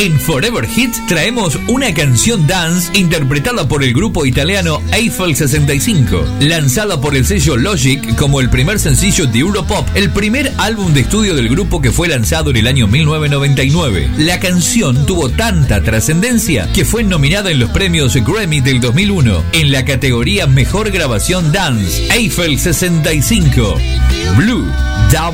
En Forever Hits traemos una canción dance interpretada por el grupo italiano Eiffel 65, lanzada por el sello Logic como el primer sencillo de Europop, el primer álbum de estudio del grupo que fue lanzado en el año 1999. La canción tuvo tanta trascendencia que fue nominada en los premios Grammy del 2001 en la categoría Mejor Grabación Dance. Eiffel 65, Blue,